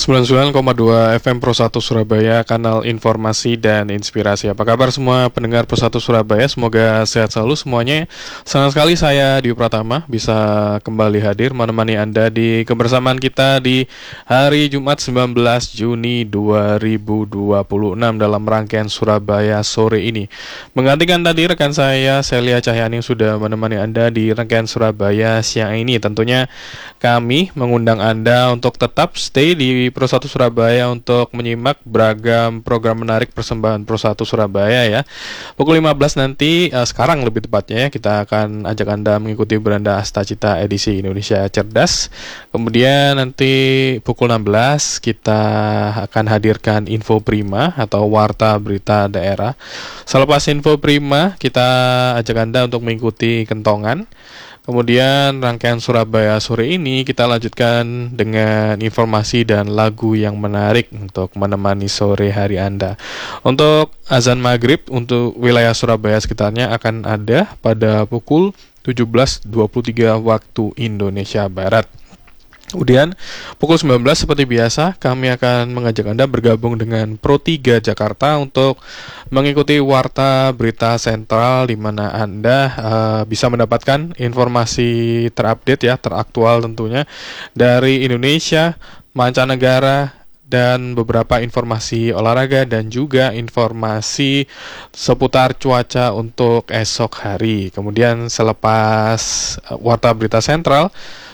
99,2 FM Pro 1 Surabaya, kanal informasi dan inspirasi. Apa kabar semua pendengar Pro 1 Surabaya? Semoga sehat selalu semuanya. Senang sekali saya Dio Pratama bisa kembali hadir menemani Anda di kebersamaan kita di hari Jumat 19 Juni 2026 dalam rangkaian Surabaya sore ini. Menggantikan tadi rekan saya Celia Cahyani yang sudah menemani Anda di rangkaian Surabaya siang ini. Tentunya kami mengundang Anda untuk tetap stay di Pro 1 Surabaya untuk menyimak beragam program menarik persembahan Pro 1 Surabaya ya. Pukul 15 nanti, sekarang lebih tepatnya ya, kita akan ajak Anda mengikuti Beranda Astacita edisi Indonesia Cerdas. Kemudian nanti pukul 16 kita akan hadirkan Info Prima atau Warta Berita Daerah. Selepas Info Prima, kita ajak Anda untuk mengikuti Kentongan. Kemudian rangkaian Surabaya sore ini kita lanjutkan dengan informasi dan lagu yang menarik untuk menemani sore hari Anda. Untuk azan maghrib untuk wilayah Surabaya sekitarnya akan ada pada pukul 17.23 waktu Indonesia Barat. Kemudian pukul 19 seperti biasa kami akan mengajak Anda bergabung dengan Pro 3 Jakarta untuk mengikuti Warta Berita Sentral di mana Anda bisa mendapatkan informasi terupdate ya, teraktual tentunya dari Indonesia, mancanegara, dan beberapa informasi olahraga dan juga informasi seputar cuaca untuk esok hari. Kemudian selepas Warta Berita Sentral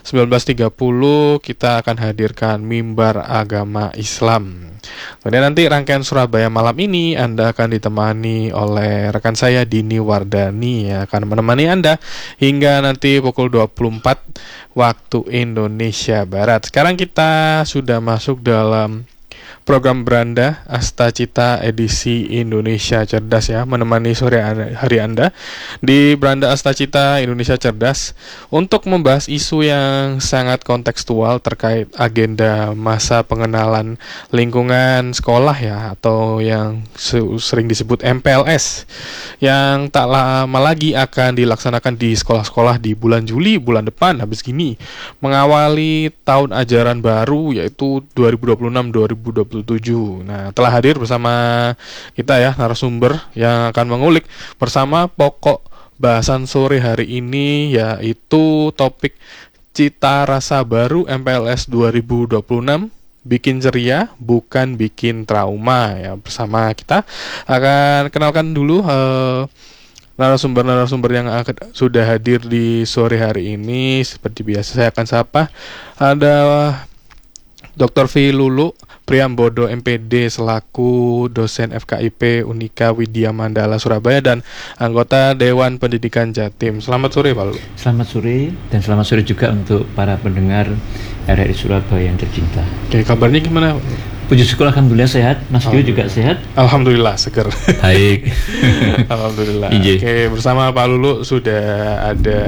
19.30 kita akan hadirkan Mimbar Agama Islam. Kemudian nanti rangkaian Surabaya malam ini Anda akan ditemani oleh rekan saya Dini Wardani yang akan menemani Anda hingga nanti pukul 24 waktu Indonesia Barat. Sekarang kita sudah masuk dalam program Beranda Astacita edisi Indonesia Cerdas ya, menemani sore hari Anda di Beranda Astacita Indonesia Cerdas untuk membahas isu yang sangat kontekstual terkait agenda masa pengenalan lingkungan sekolah ya, atau yang sering disebut MPLS yang tak lama lagi akan dilaksanakan di sekolah-sekolah di bulan Juli bulan depan habis gini, mengawali tahun ajaran baru yaitu 2026-2027. Nah, telah hadir bersama kita ya narasumber yang akan mengulik bersama pokok bahasan sore hari ini, yaitu topik Cita Rasa Baru MPLS 2026, bikin ceria bukan bikin trauma ya. Bersama kita akan kenalkan dulu narasumber-narasumber yang sudah hadir di sore hari ini. Seperti biasa saya akan sapa, ada Dr. V. Lulu Priambodo MPD selaku dosen FKIP Unika Widya Mandala Surabaya dan anggota Dewan Pendidikan Jatim. Selamat sore Pak Lulu. Selamat sore dan selamat sore juga untuk para pendengar RRI Surabaya yang tercinta. Oke, kabarnya gimana? Puji syukur alhamdulillah sehat. Mas Dio juga sehat? Alhamdulillah seger. Baik. Alhamdulillah. Oke, bersama Pak Lulu sudah ada